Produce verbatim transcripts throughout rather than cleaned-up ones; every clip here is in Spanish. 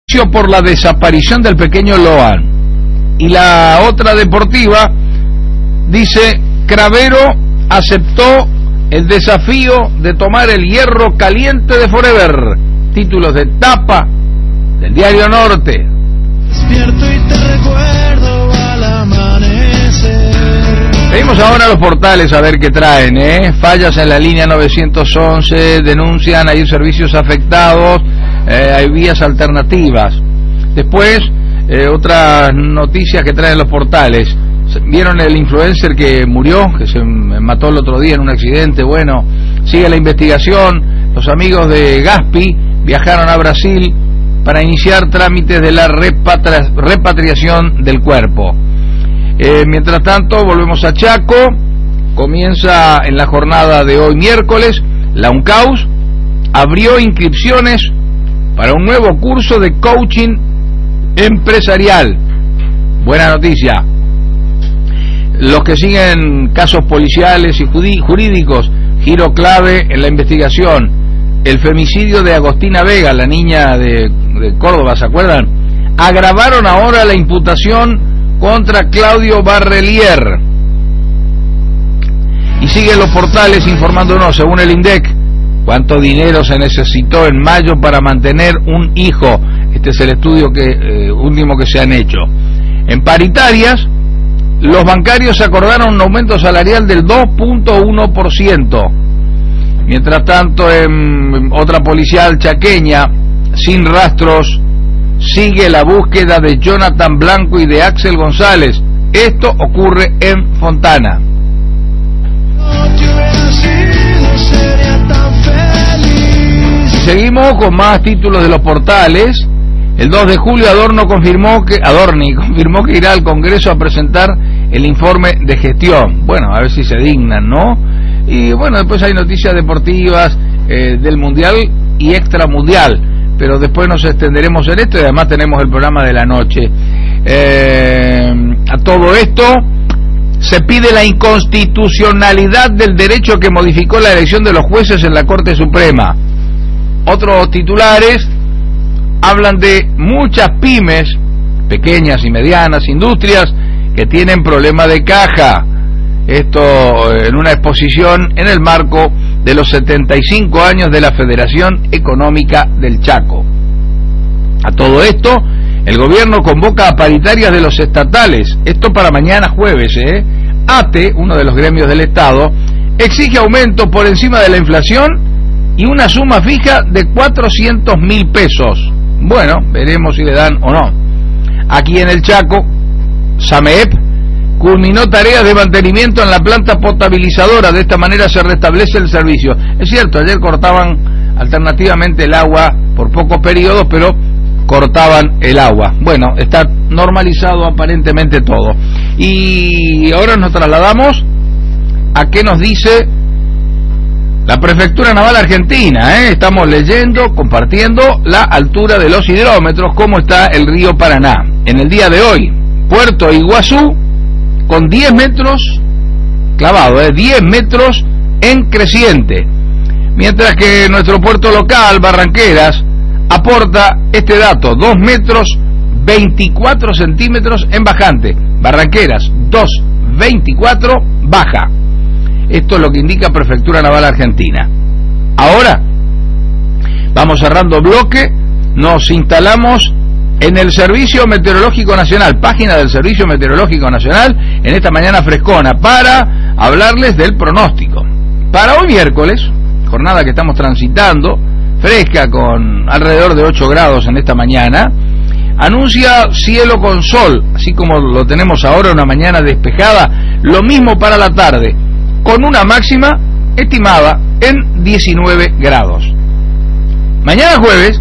por la desaparición del pequeño Loan. Y la otra deportiva dice: Cravero aceptó el desafío de tomar el hierro caliente de Forever. Títulos de tapa del Diario Norte. Despierto y te recuerdo al amanecer. Seguimos ahora a los portales a ver qué traen, ¿eh? Fallas en la línea novecientos once, denuncian, hay servicios afectados, eh, hay vías alternativas. Después, eh, otras noticias que traen los portales. ¿Vieron el influencer que murió, que se mató el otro día en un accidente? Bueno, sigue la investigación. Los amigos de Gaspi viajaron a Brasil para iniciar trámites de la repatri- repatriación del cuerpo. Eh, mientras tanto, volvemos a Chaco. Comienza en la jornada de hoy miércoles. La UNCAUS abrió inscripciones para un nuevo curso de coaching empresarial. Buena noticia. Los que siguen casos policiales y jurídicos, giro clave en la investigación. El femicidio de Agostina Vega, la niña de, de Córdoba, ¿se acuerdan? Agravaron ahora la imputación contra Claudio Barrelier. Y siguen los portales informándonos, según el INDEC, cuánto dinero se necesitó en mayo para mantener un hijo. Este es el estudio que eh, último que se han hecho. En paritarias, los bancarios acordaron un aumento salarial del dos punto uno por ciento. Mientras tanto, en otra policial chaqueña, sin rastros, sigue la búsqueda de Jonathan Blanco y de Axel González. Esto ocurre en Fontana. Y seguimos con más títulos de los portales. El dos de julio Adorno confirmó que Adorni confirmó que irá al Congreso a presentar el informe de gestión. Bueno, a ver si se dignan, ¿no? Y bueno, después hay noticias deportivas eh, del Mundial y extramundial, pero después nos extenderemos en esto y además tenemos el programa de la noche. Eh, a todo esto se pide la inconstitucionalidad del derecho que modificó la elección de los jueces en la Corte Suprema. Otros titulares hablan de muchas pymes, pequeñas y medianas industrias, que tienen problema de caja. Esto en una exposición en el marco de los setenta y cinco años de la Federación Económica del Chaco. A todo esto, el gobierno convoca a paritarias de los estatales. Esto para mañana jueves, ¿eh? ATE, uno de los gremios del Estado, exige aumento por encima de la inflación y una suma fija de cuatrocientos mil pesos. Bueno, veremos si le dan o no. Aquí en el Chaco, SAMEEP culminó tareas de mantenimiento en la planta potabilizadora. De esta manera se restablece el servicio. Es cierto, ayer cortaban alternativamente el agua por pocos periodos, pero cortaban el agua. Bueno, está normalizado aparentemente todo. Y ahora nos trasladamos a qué nos dice la Prefectura Naval Argentina, ¿eh? Estamos leyendo, compartiendo la altura de los hidrómetros, cómo está el río Paraná. En el día de hoy, Puerto Iguazú, con diez metros, clavado, ¿eh? diez metros en creciente. Mientras que nuestro puerto local, Barranqueras, aporta este dato, dos metros veinticuatro centímetros en bajante. Barranqueras, dos veinticuatro, baja. Esto es lo que indica Prefectura Naval Argentina. Ahora, vamos cerrando bloque, nos instalamos en el Servicio Meteorológico Nacional, página del Servicio Meteorológico Nacional, en esta mañana frescona, para hablarles del pronóstico. Para hoy miércoles, jornada que estamos transitando, fresca con alrededor de ocho grados en esta mañana, anuncia cielo con sol, así como lo tenemos ahora, una mañana despejada, lo mismo para la tarde, con una máxima estimada en diecinueve grados. Mañana jueves,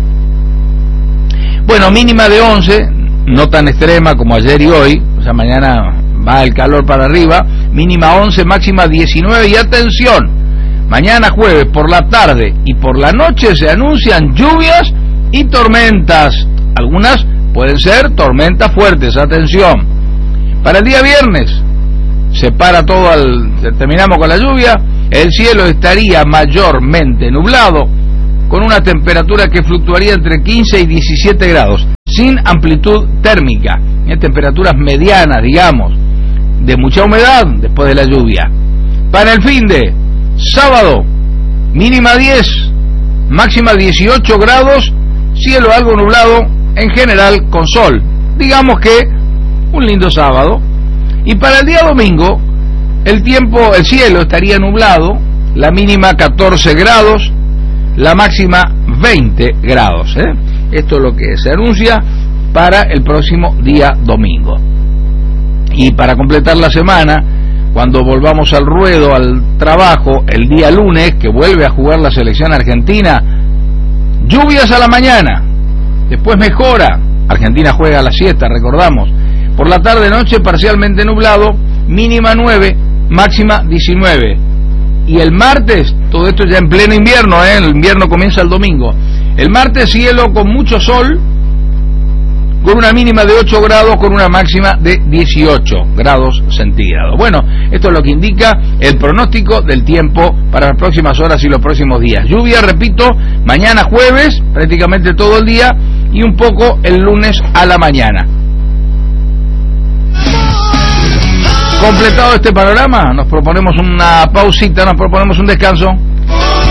bueno, mínima de once, no tan extrema como ayer y hoy, o sea, mañana va el calor para arriba, mínima once, máxima diecinueve, y atención, mañana jueves por la tarde y por la noche se anuncian lluvias y tormentas, algunas pueden ser tormentas fuertes, atención. Para el día viernes, se para todo, al terminamos con la lluvia, el cielo estaría mayormente nublado, con una temperatura que fluctuaría entre quince y diecisiete grados. sin amplitud térmica, en temperaturas medianas, digamos, de mucha humedad después de la lluvia. Para el fin de sábado, mínima diez, máxima dieciocho grados, cielo algo nublado, en general con sol. Digamos que un lindo sábado. Y para el día domingo, el tiempo, el cielo estaría nublado, la mínima catorce grados, la máxima veinte grados. ¿eh? Esto es lo que se anuncia para el próximo día domingo. Y para completar la semana, cuando volvamos al ruedo, al trabajo, el día lunes, que vuelve a jugar la selección argentina, lluvias a la mañana, después mejora, Argentina juega a la siesta, recordamos, por la tarde-noche parcialmente nublado, mínima nueve, máxima diecinueve. Y el martes, todo esto ya en pleno invierno, ¿eh? El invierno comienza el domingo. El martes cielo con mucho sol, con una mínima de ocho grados, con una máxima de dieciocho grados centígrados. Bueno, esto es lo que indica el pronóstico del tiempo para las próximas horas y los próximos días. Lluvia, repito, mañana jueves, prácticamente todo el día, y un poco el lunes a la mañana. Completado este panorama, nos proponemos una pausita, nos proponemos un descanso.